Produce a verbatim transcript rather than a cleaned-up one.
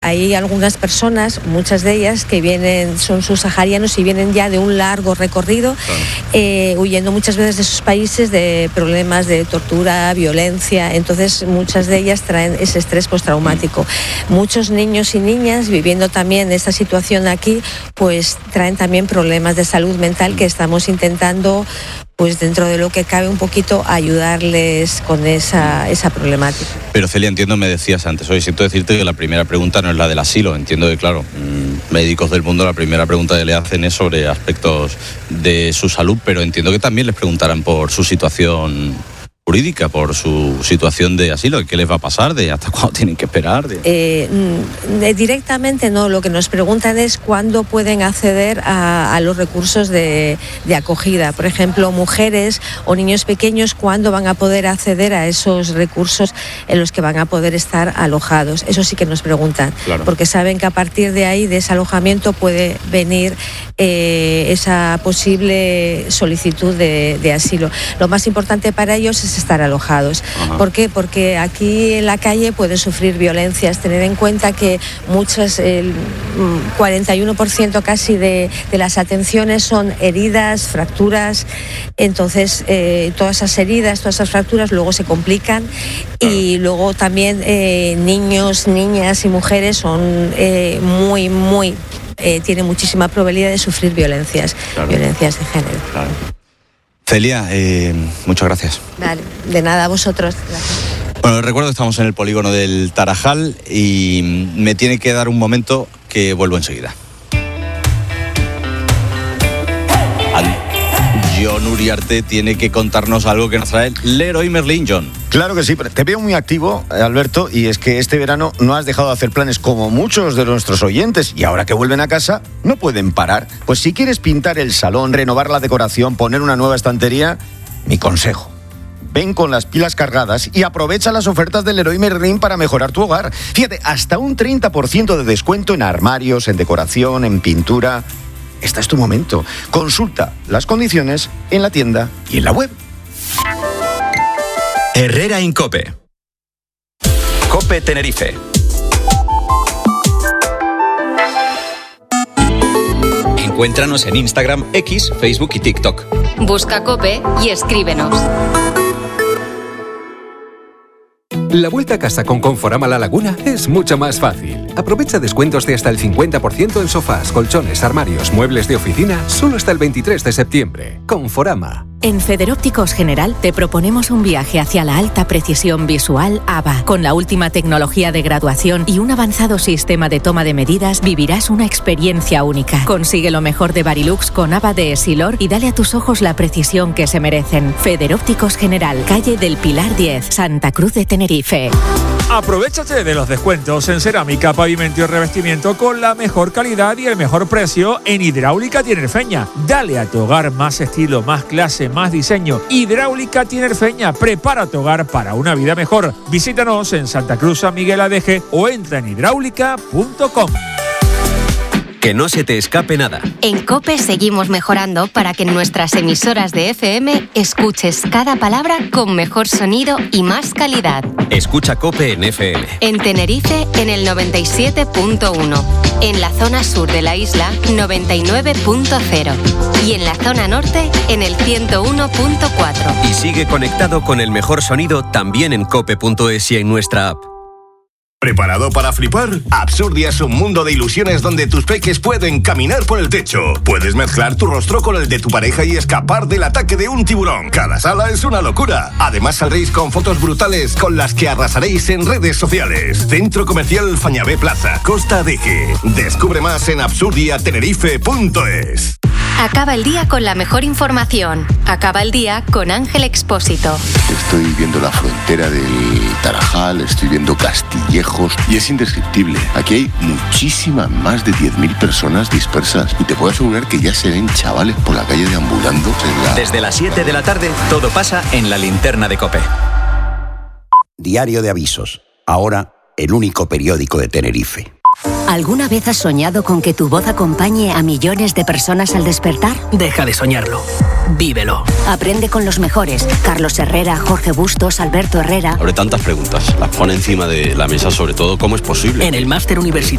hay algunas personas, muchas de ellas, que vienen, son subsaharianos y vienen ya de un largo recorrido, claro. eh, huyendo muchas veces de sus países de problemas de tortura, violencia. Entonces muchas de ellas traen ese estrés postraumático. Mm. Muchos niños y niñas viviendo también esta situación aquí, pues traen también problemas de salud mental que estamos intentando, pues dentro de lo que cabe un poquito, ayudarles con esa, esa problemática. Pero Celia, entiendo, me decías antes, hoy siento decirte que la primera pregunta no es la del asilo, entiendo que claro, mmm, médicos del mundo la primera pregunta que le hacen es sobre aspectos de su salud, pero entiendo que también les preguntarán por su situación jurídica, por su situación de asilo, qué les va a pasar, de hasta cuándo tienen que esperar. De... Eh, de directamente no, lo que nos preguntan es cuándo pueden acceder a, a los recursos de, de acogida. Por ejemplo, mujeres o niños pequeños, cuándo van a poder acceder a esos recursos en los que van a poder estar alojados. Eso sí que nos preguntan, claro. Porque saben que a partir de ahí, de ese alojamiento, puede venir eh, esa posible solicitud de, de asilo. Lo más importante para ellos es estar alojados. Ajá. ¿Por qué? Porque aquí en la calle pueden sufrir violencias. Tener en cuenta que muchas, el cuarenta y uno por ciento casi de, de las atenciones son heridas, fracturas. Entonces, eh, todas esas heridas, todas esas fracturas luego se complican. Claro. Y luego también eh, niños, niñas y mujeres son eh, muy, muy... Eh, tienen muchísima probabilidad de sufrir violencias, claro. Violencias de género. Claro. Celia, eh, muchas gracias. Vale, de nada, a vosotros. Gracias. Bueno, recuerdo que estamos en el polígono del Tarajal y me tiene que dar un momento que vuelvo enseguida. Jon Uriarte tiene que contarnos algo que nos trae Leroy Merlin. Jon. Claro que sí, te veo muy activo, Alberto, y es que este verano no has dejado de hacer planes como muchos de nuestros oyentes, y ahora que vuelven a casa no pueden parar. Pues si quieres pintar el salón, renovar la decoración, poner una nueva estantería, mi consejo: ven con las pilas cargadas y aprovecha las ofertas del Leroy Merlin para mejorar tu hogar. Fíjate, hasta un treinta por ciento de descuento en armarios, en decoración, en pintura. Este es tu momento. Consulta las condiciones en la tienda y en la web. Herrera en COPE. COPE Tenerife. Encuéntranos en Instagram, X, Facebook y TikTok. Busca COPE y escríbenos. La vuelta a casa con Conforama La Laguna es mucho más fácil. Aprovecha descuentos de hasta el cincuenta por ciento en sofás, colchones, armarios, muebles de oficina, solo hasta el veintitrés de septiembre. Conforama. En Federópticos General te proponemos un viaje hacia la alta precisión visual A B A. Con la última tecnología de graduación y un avanzado sistema de toma de medidas, vivirás una experiencia única. Consigue lo mejor de Varilux con A B A de Essilor y dale a tus ojos la precisión que se merecen. Federópticos General, calle del Pilar diez, Santa Cruz de Tenerife. Aprovéchate de los descuentos en cerámica, pavimento y revestimiento con la mejor calidad y el mejor precio en Hidráulica Tinerfeña. Dale a tu hogar más estilo, más clase, más diseño. Hidráulica Tinerfeña, prepara tu hogar para una vida mejor. Visítanos en Santa Cruz, San Miguel Adeje o entra en hidráulica punto com. Que no se te escape nada. En COPE seguimos mejorando para que en nuestras emisoras de F M escuches cada palabra con mejor sonido y más calidad. Escucha COPE en F M. En Tenerife en el noventa y siete punto uno. En la zona sur de la isla noventa y nueve punto cero. Y en la zona norte en el ciento uno punto cuatro. Y sigue conectado con el mejor sonido también en cope punto es y en nuestra app. ¿Preparado para flipar? Absurdia es un mundo de ilusiones donde tus peques pueden caminar por el techo. Puedes mezclar tu rostro con el de tu pareja y escapar del ataque de un tiburón. Cada sala es una locura. Además saldréis con fotos brutales con las que arrasaréis en redes sociales. Centro Comercial Fañabé Plaza, Costa Adeje. Descubre más en absurdia tenerife punto es. Acaba el día con la mejor información. Acaba el día con Ángel Expósito. Estoy viendo la frontera del Tarajal, estoy viendo Castillejos y es indescriptible. Aquí hay muchísimas, más de diez mil personas dispersas y te puedo asegurar que ya se ven chavales por la calle deambulando. En la... Desde las siete de la tarde, todo pasa en la linterna de COPE. Diario de Avisos. Ahora, el único periódico de Tenerife. ¿Alguna vez has soñado con que tu voz acompañe a millones de personas al despertar? Deja de soñarlo. Vívelo. Aprende con los mejores. Carlos Herrera, Jorge Bustos, Alberto Herrera. Abre tantas preguntas. Las pone encima de la mesa, sobre todo, ¿cómo es posible? En el máster universitario